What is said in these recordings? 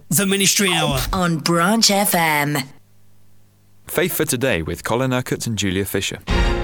The Ministry Hour on Branch FM. Faith for Today with Colin Urquhart and Julia Fisher.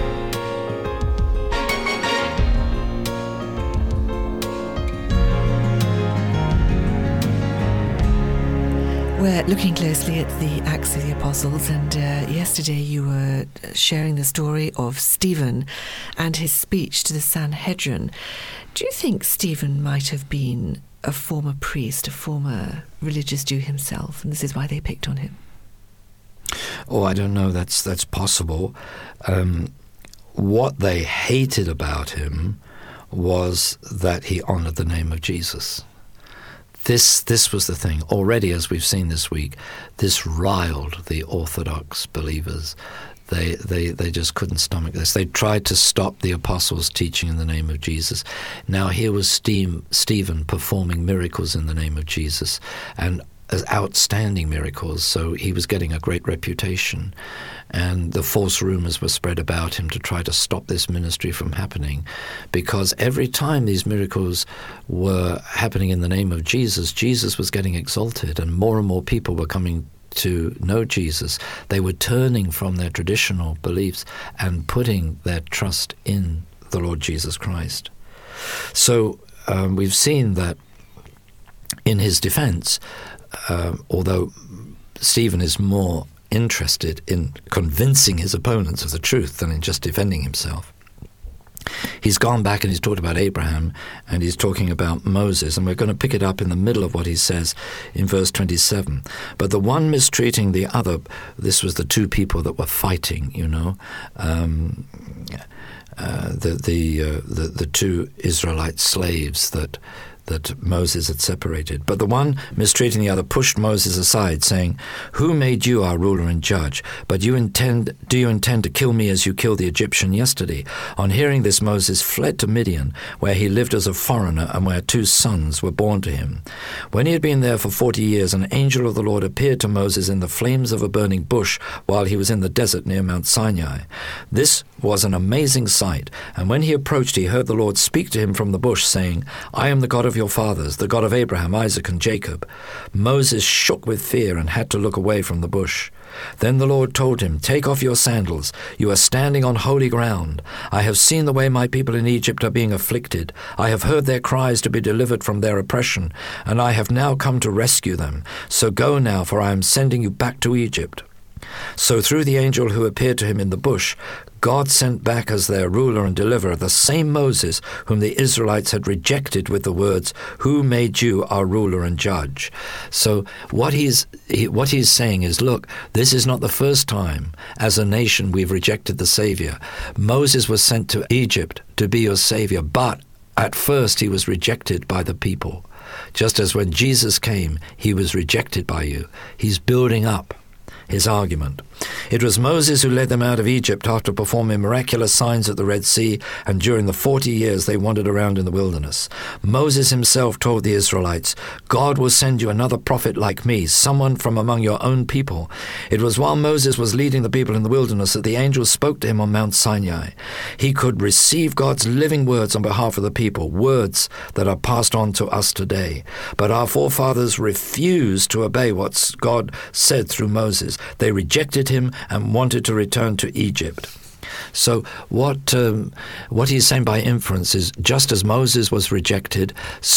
We're looking closely at the Acts of the Apostles, and yesterday you were sharing the story of Stephen and his speech to the Sanhedrin. Do you think Stephen might have been a former priest, a former religious Jew himself, and this is why they picked on him? Oh, I don't know. That's possible. What they hated about him was that he honored the name of Jesus. This was the thing. Already, as we've seen this week, this riled the Orthodox believers. They just couldn't stomach this. They tried to stop the apostles teaching in the name of Jesus. Now here was Stephen performing miracles in the name of Jesus, and outstanding miracles, so he was getting a great reputation. And the false rumors were spread about him to try to stop this ministry from happening, because every time these miracles were happening in the name of Jesus, Jesus was getting exalted, and more people were coming to know Jesus. They were turning from their traditional beliefs and putting their trust in the Lord Jesus Christ. So we've seen that in his defense, although Stephen is more interested in convincing his opponents of the truth than in just defending himself, he's gone back and he's talked about Abraham, and he's talking about Moses, and we're going to pick it up in the middle of what he says in verse 27. But the one mistreating the other, this was the two people that were fighting, the two Israelite slaves that Moses had separated. But the one mistreating the other pushed Moses aside, saying, "Who made you our ruler and judge? But do you intend to kill me as you killed the Egyptian yesterday?" On hearing this, Moses fled to Midian, where he lived as a foreigner and where 2 sons were born to him. When he had been there for 40 years, an angel of the Lord appeared to Moses in the flames of a burning bush while he was in the desert near Mount Sinai. This was an amazing sight, and when he approached, he heard the Lord speak to him from the bush, saying, "I am the God of your fathers, the God of Abraham, Isaac, and Jacob." Moses shook with fear and had to look away from the bush. Then the Lord told him, "Take off your sandals. You are standing on holy ground. I have seen the way my people in Egypt are being afflicted. I have heard their cries to be delivered from their oppression, and I have now come to rescue them. So go now, for I am sending you back to Egypt." So through the angel who appeared to him in the bush, God sent back as their ruler and deliverer the same Moses whom the Israelites had rejected with the words, "Who made you our ruler and judge?" So what he's saying is, look, this is not the first time as a nation we've rejected the Savior. Moses was sent to Egypt to be your Savior, but at first he was rejected by the people. Just as when Jesus came, he was rejected by you. He's building up his argument. It was Moses who led them out of Egypt after performing miraculous signs at the Red Sea, and during the 40 years they wandered around in the wilderness. Moses himself told the Israelites, "God will send you another prophet like me, someone from among your own people." It was while Moses was leading the people in the wilderness that the angel spoke to him on Mount Sinai. He could receive God's living words on behalf of the people, words that are passed on to us today. But our forefathers refused to obey what God said through Moses. They rejected him and wanted to return to Egypt. So what he's saying by inference is, just as Moses was rejected,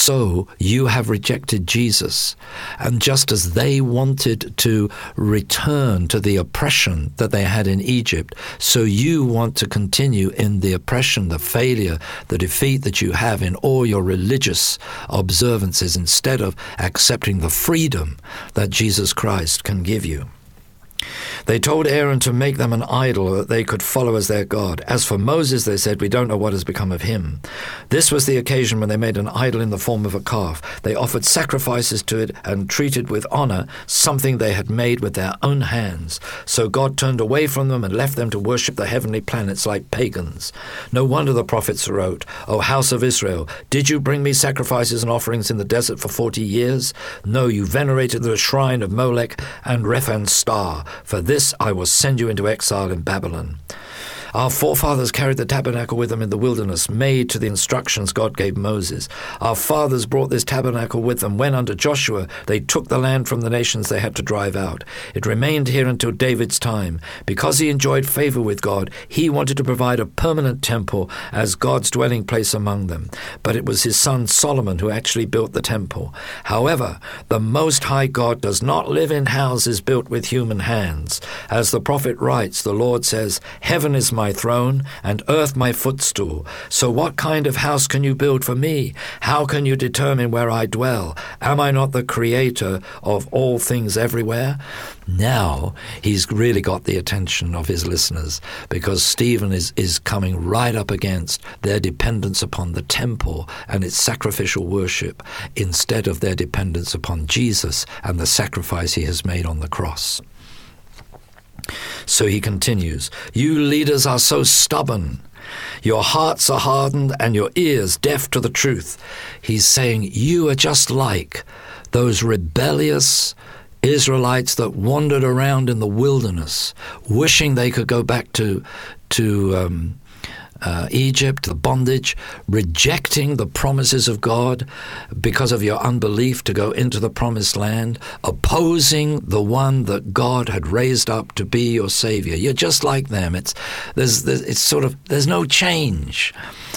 so you have rejected Jesus. And just as they wanted to return to the oppression that they had in Egypt, so you want to continue in the oppression, the failure, the defeat that you have in all your religious observances, instead of accepting the freedom that Jesus Christ can give you. They told Aaron to make them an idol that they could follow as their God. As for Moses, they said, "We don't know what has become of him." This was the occasion when they made an idol in the form of a calf. They offered sacrifices to it and treated with honor something they had made with their own hands. So God turned away from them and left them to worship the heavenly planets like pagans. No wonder the prophets wrote, "O house of Israel, did you bring me sacrifices and offerings in the desert for 40 years? No, you venerated the shrine of Molech and Rephan Star. For this I will send you into exile in Babylon." Our forefathers carried the tabernacle with them in the wilderness, made to the instructions God gave Moses. Our fathers brought this tabernacle with them when under Joshua they took the land from the nations they had to drive out. It remained here until David's time. Because he enjoyed favor with God, he wanted to provide a permanent temple as God's dwelling place among them. But it was his son Solomon who actually built the temple. However, the Most High God does not live in houses built with human hands. As the prophet writes, the Lord says, "Heaven is my throne, and earth my footstool. So what kind of house can you build for me? How can you determine where I dwell? Am I not the creator of all things everywhere?" Now he's really got the attention of his listeners, because Stephen is coming right up against their dependence upon the temple and its sacrificial worship instead of their dependence upon Jesus and the sacrifice he has made on the cross. So he continues, "You leaders are so stubborn. Your hearts are hardened and your ears deaf to the truth." He's saying you are just like those rebellious Israelites that wandered around in the wilderness, wishing they could go back to Egypt, the bondage, rejecting the promises of God because of your unbelief to go into the promised land, opposing the one that God had raised up to be your Savior. You're just like them. There's no change.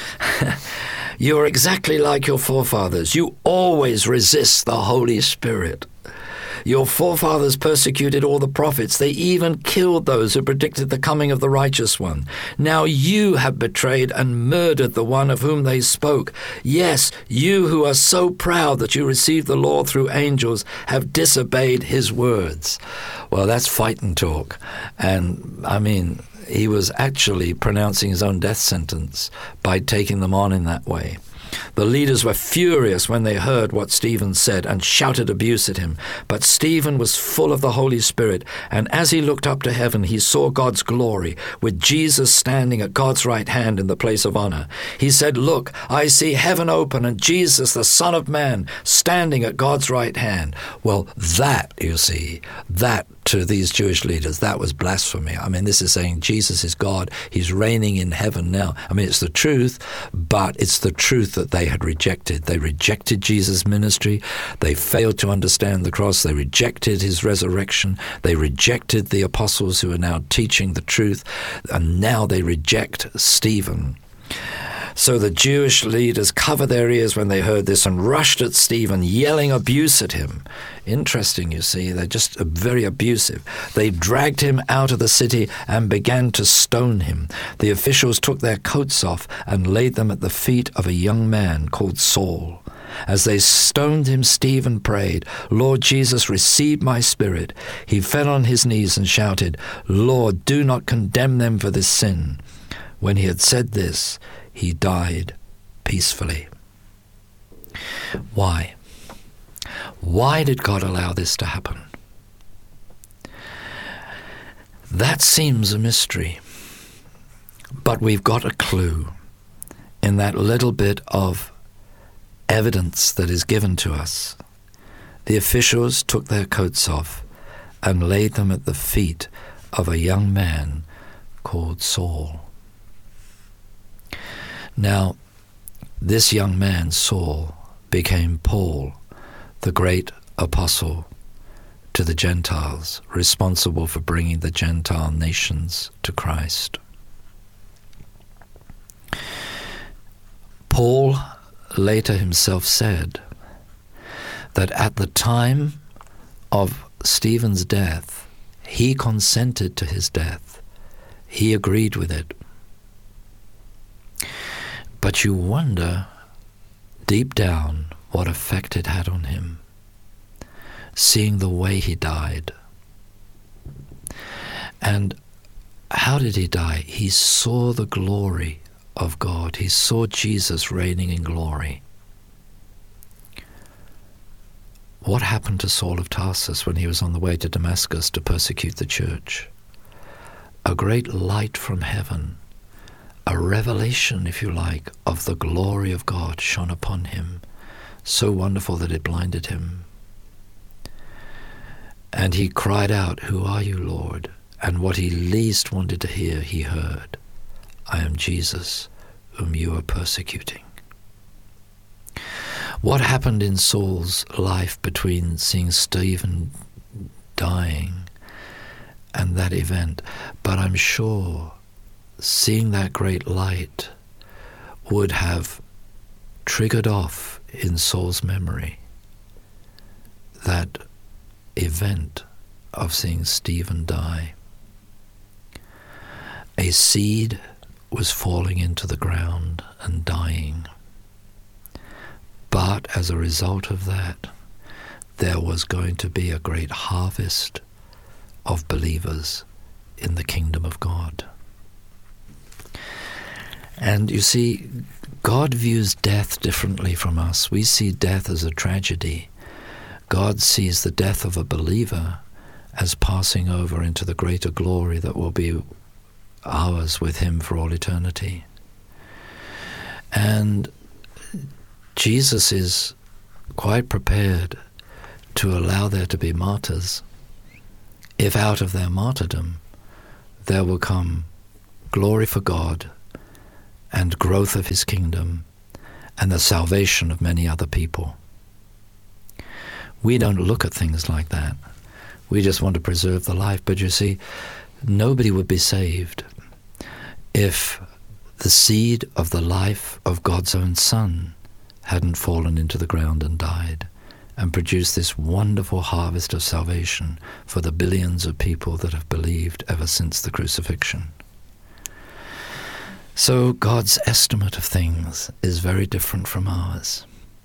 You're exactly like your forefathers. You always resist the Holy Spirit. Your forefathers persecuted all the prophets. They even killed those who predicted the coming of the righteous one. Now you have betrayed and murdered the one of whom they spoke. Yes, you who are so proud that you received the law through angels have disobeyed his words. Well, that's fighting talk. And, he was actually pronouncing his own death sentence by taking them on in that way. The leaders were furious when they heard what Stephen said and shouted abuse at him. But Stephen was full of the Holy Spirit, and as he looked up to heaven, he saw God's glory, with Jesus standing at God's right hand in the place of honor. He said, "Look, I see heaven open and Jesus, the Son of Man, standing at God's right hand." Well, that, you see, that to these Jewish leaders, that was blasphemy. This is saying Jesus is God. He's reigning in heaven now. It's the truth, but it's the truth that they had rejected. They rejected Jesus' ministry. They failed to understand the cross. They rejected his resurrection. They rejected the apostles who are now teaching the truth. And now they reject Stephen. So the Jewish leaders covered their ears when they heard this and rushed at Stephen, yelling abuse at him. Interesting, you see, they're just very abusive. They dragged him out of the city and began to stone him. The officials took their coats off and laid them at the feet of a young man called Saul. As they stoned him, Stephen prayed, "Lord Jesus, receive my spirit." He fell on his knees and shouted, "Lord, do not condemn them for this sin." When he had said this, he died peacefully. Why? Why did God allow this to happen? That seems a mystery. But we've got a clue in that little bit of evidence that is given to us. The officials took their coats off and laid them at the feet of a young man called Saul. Now, this young man, Saul, became Paul, the great apostle to the Gentiles, responsible for bringing the Gentile nations to Christ. Paul later himself said that at the time of Stephen's death, he consented to his death. He agreed with it. But you wonder, deep down, what effect it had on him, seeing the way he died. And how did he die? He saw the glory of God. He saw Jesus reigning in glory. What happened to Saul of Tarsus when he was on the way to Damascus to persecute the church? A great light from heaven, a revelation, if you like, of the glory of God shone upon him, so wonderful that it blinded him. And he cried out, "Who are you, Lord?" And what he least wanted to hear, he heard. I am Jesus, whom you are persecuting. What happened in Saul's life between seeing Stephen dying and that event? But I'm sure seeing that great light would have triggered off in Saul's memory that event of seeing Stephen die. A seed was falling into the ground and dying. But as a result of that, there was going to be a great harvest of believers in the kingdom of God. And you see, God views death differently from us. We see death as a tragedy. God sees the death of a believer as passing over into the greater glory that will be ours with him for all eternity. And Jesus is quite prepared to allow there to be martyrs if out of their martyrdom there will come glory for God and growth of his kingdom and the salvation of many other people. We don't look at things like that. We just want to preserve the life. But you see, nobody would be saved if the seed of the life of God's own Son hadn't fallen into the ground and died and produced this wonderful harvest of salvation for the billions of people that have believed ever since the crucifixion. So God's estimate of things is very different from ours.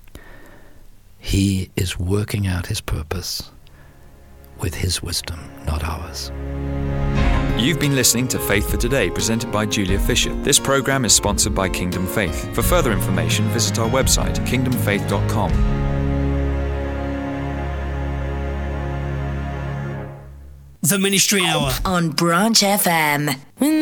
He is working out his purpose with his wisdom, not ours. You've been listening to Faith for Today, presented by Julia Fisher. This program is sponsored by Kingdom Faith. For further information, visit our website, kingdomfaith.com. The Ministry Hour on Branch FM.